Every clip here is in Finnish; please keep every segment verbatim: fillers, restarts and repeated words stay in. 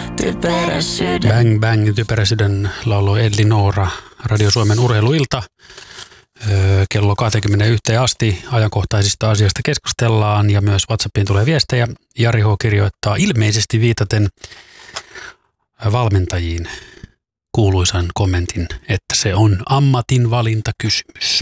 typerä sydän. Bang Bang, typerä sydän lauloi Elli Noora, Radio Suomen urheiluilta. Öö, kello kaksikymmentäyksi asti ajankohtaisista asioista keskustellaan ja myös WhatsAppiin tulee viestejä. Jari H. kirjoittaa ilmeisesti viitaten valmentajiin kuuluisan kommentin, että se on ammatinvalintakysymys.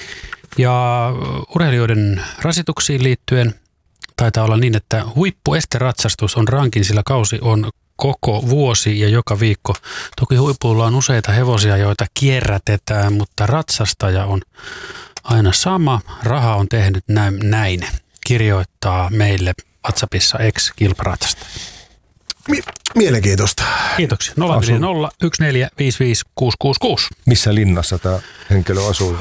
Ja urheilijoiden rasituksiin liittyen taitaa olla niin, että huippuesteratsastus on rankin, sillä kausi on koko vuosi ja joka viikko. Toki huipulla on useita hevosia, joita kierrätetään, mutta ratsastaja on aina sama. Raha on tehnyt näin, kirjoittaa meille WhatsAppissa ex-kilparatsastaja. Mielenkiintoista. Kiitoksia. nolla viisi nolla yksi neljä viisi viisi kuusi kuusi kuusi. Missä linnassa tämä henkilö asuu?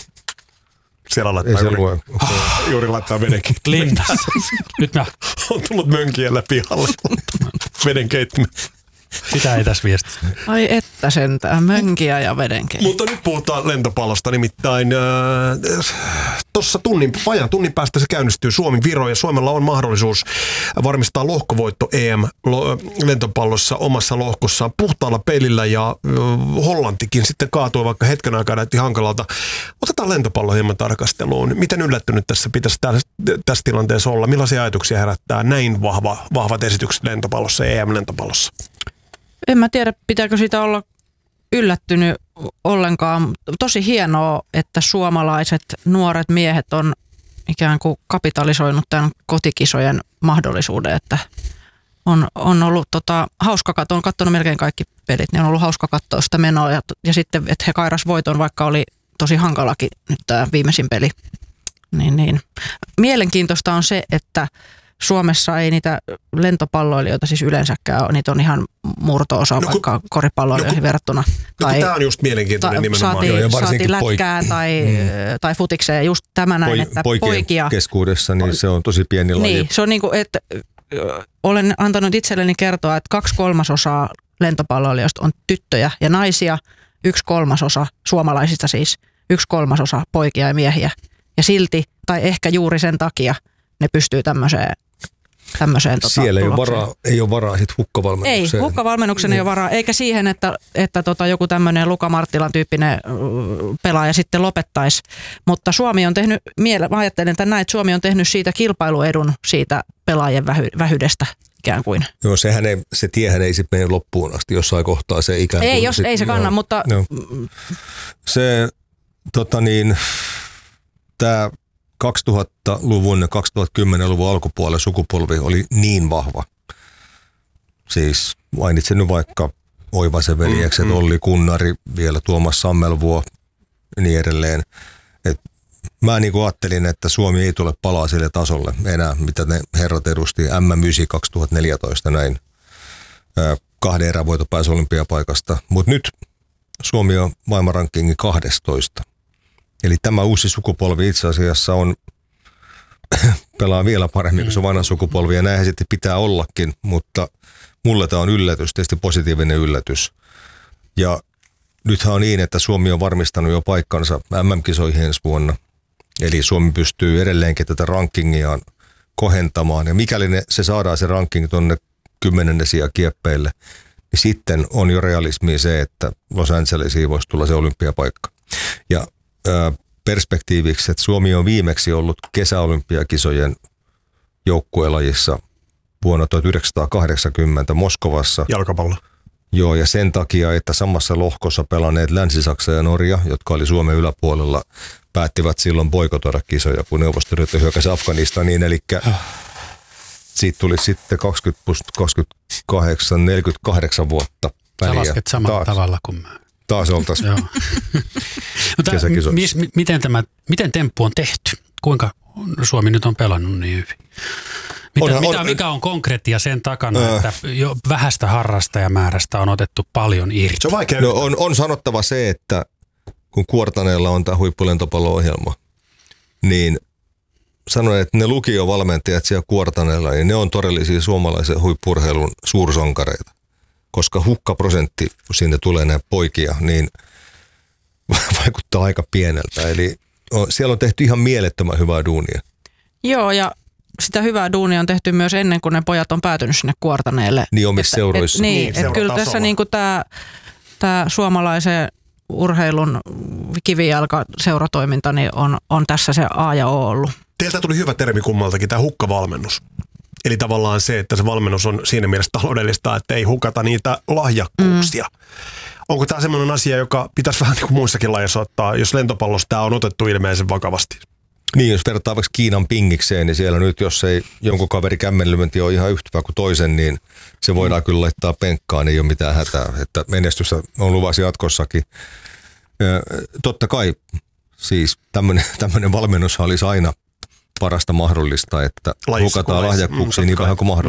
Siellä laittaa juuri, lue. Okay. juuri laittaa vedenkeittimen. Linnassa. Nyt mä. On tullut mönkiellä pihalle. Vedenkeittimen. Sitä ei tässä viestissä. Ai että sentään, mönkiä ja vedenkeittimen. Mutta nyt puhutaan lentopallosta, nimittäin äh, tuossa tunnin, vajan tunnin päästä se käynnistyy Suomi-Viro ja Suomella on mahdollisuus varmistaa lohkovoitto E M-lentopallossa omassa lohkossaan puhtaalla pelillä ja äh, Hollantikin sitten kaatui vaikka hetken aikaa näytti hankalalta. Otetaan lentopallo hieman tarkasteluun. Miten yllättynyt tässä pitäisi tässä, tässä tilanteessa olla? Millaisia ajatuksia herättää näin vahva, vahvat esitykset lentopallossa ja E M-lentopallossa? En mä tiedä, pitääkö siitä olla yllättynyt ollenkaan. Tosi hienoa, että suomalaiset nuoret miehet on ikään kuin kapitalisoinut tämän kotikisojen mahdollisuuden, että on, on ollut tota, hauska katsoa, on katsonut melkein kaikki pelit, niin on ollut hauska katsoa sitä menoa ja, ja sitten, että he kairas voiton, vaikka oli tosi hankalakin nyt tämä viimeisin peli. Niin, niin. Mielenkiintoista on se, että Suomessa ei niitä lentopalloilijoita siis yleensäkään ole, niitä on ihan murto-osa no, vaikka koripalloilijoihin no, verrattuna. No, tämä on just mielenkiintoinen ta, nimenomaan. Saatiin, saatiin lätkään poik- tai, mm. tai futikseen, just tämä näin, että poikien poikia. keskuudessa, niin se on tosi pieni laji. Niin, se on niin kuin, että olen antanut itselleni kertoa, että kaksi kolmasosaa lentopalloilijoista on tyttöjä ja naisia, yksi kolmasosa suomalaisista siis, yksi kolmasosa poikia ja miehiä. Ja silti, tai ehkä juuri sen takia, ne pystyy tämmöiseen tämmöiseen tota, siellä ei ole varaa, ei ole varaa sit hukkavalmennukseen. Ei, hukkavalmennuksen ei ole varaa, eikä siihen, että, että tota, joku tämmöinen Luka Marttilan tyyppinen pelaaja sitten lopettaisi. Mutta Suomi on tehnyt, mä ajattelen että näin, että Suomi on tehnyt siitä kilpailuedun siitä pelaajien vähy, vähyydestä ikään kuin. Joo, sehän ei, se tiehän ei sitten mene loppuun asti, jossain kohtaa se ikään kuin. Ei, jos, sit, ei se kanna, joo, mutta. Joo. Se, tota niin, tämä kaksituhattaluvun ja kaksituhattakymmenluvun alkupuolella sukupolvi oli niin vahva. Siis mainitsen nyt vaikka Oivasen veljekset, mm, mm. Olli Kunnari, vielä Tuomas Sammelvuo ja niin edelleen. Et mä niin kuin ajattelin, että Suomi ei tule palaa sille tasolle enää, mitä ne herrat edusti M M yhdeksän kaksituhattaneljätoista näin. Kahden erän voito pääsi olympiapaikasta. Mutta nyt Suomi on maailmanrankingin kahdestoista. Eli tämä uusi sukupolvi itse asiassa on, pelaa vielä paremmin kuin se vanha sukupolvi, ja näinhän sitten pitää ollakin, mutta mulle tämä on yllätys, tietysti positiivinen yllätys. Ja nythän on niin, että Suomi on varmistanut jo paikkansa M M-kisoihin ensi vuonna, eli Suomi pystyy edelleenkin tätä rankingiaan kohentamaan, ja mikäli ne, se saadaan se ranking tuonne kymmenennesiä kieppeille, niin sitten on jo realismi se, että Los Angelesiin voisi tulla se olympiapaikka. Ja perspektiiviksi, että Suomi on viimeksi ollut kesäolympiakisojen joukkuelajissa vuonna tuhatyhdeksänsataakahdeksankymmentä Moskovassa. Jalkapallo. Joo, ja sen takia, että samassa lohkossa pelanneet Länsi-Saksa ja Norja, jotka oli Suomen yläpuolella, päättivät silloin boikotoida kisoja, kun Neuvostoliitto hyökkäsi Afganistaniin, eli siitä tuli sitten kaksikymmentä plus kaksikymmentäkahdeksan, neljäkymmentäkahdeksan vuotta väliä. Sä lasket samalla taas, tavalla kuin mä. Taas oltaisiin kesäkisoissa. M- miten, tämä, miten temppu on tehty? Kuinka Suomi nyt on pelannut niin hyvin? Mitä, Onhan, mitä, on, mikä on konkreettia sen takana, äh, että jo vähäistä harrastajamäärästä on otettu paljon irti? Se on vaikea. No, on, on sanottava se, että kun Kuortaneella on tämä huippulentopallo-ohjelma, niin sanoin, että ne lukiovalmentajat siellä Kuortaneella, niin ne on todellisia suomalaisen huippurheilun suursankareita. Koska hukkaprosentti, kun sinne tulee näitä poikia, niin vaikuttaa aika pieneltä. Eli on, siellä on tehty ihan mielettömän hyvää duunia. Joo, ja sitä hyvää duunia on tehty myös ennen kuin ne pojat on päätynyt sinne kuortaneelle. Niin omissa seuroissa. Et, niin, Niin, että kyllä tässä niinku tämä tää suomalaisen urheilun kivijalka-seuratoiminta niin on, on tässä se A ja O ollut. Teiltä tuli hyvä termi kummaltakin, tämä hukkavalmennus. Eli tavallaan se, että se valmennus on siinä mielessä taloudellista, että ei hukata niitä lahjakkuuksia. Mm. Onko tämä semmoinen asia, joka pitäisi vähän niin kuin muissakin lajeissa ottaa, jos lentopallossa tämä on otettu ilmeisen vakavasti? Niin, jos vertaa vaikka Kiinan pingikseen, niin siellä nyt, jos ei jonkun kaveri kämmenlyönti ole ihan yhtä kuin toisen, niin se voidaan mm. kyllä laittaa penkkaan, ei ole mitään hätää. Että menestystä on luvassa jatkossakin. Ja, totta kai, siis tämmöinen valmennus olisi aina parasta mahdollista, että hukataan lahjakkuuksia niin vähän kuin mahdollista.